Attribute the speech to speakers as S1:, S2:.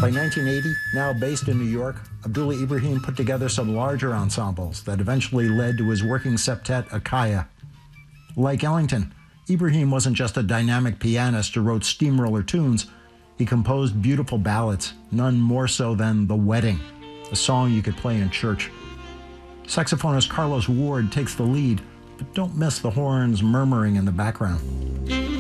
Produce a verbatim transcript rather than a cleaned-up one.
S1: By nineteen eighty, now based in New York, Abdullah Ibrahim put together some larger ensembles that eventually led to his working septet, Akaya. Like Ellington, Ibrahim wasn't just a dynamic pianist who wrote steamroller tunes. He composed beautiful ballads, none more so than The Wedding, a song you could play in church. Saxophonist Carlos Ward takes the lead, but don't miss the horns murmuring in the background.